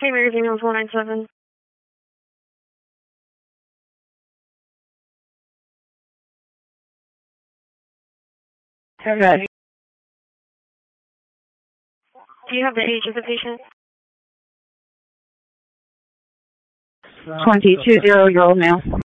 Hey, Magazine 497. Okay. Do you have the age of the patient? 22-year-old male.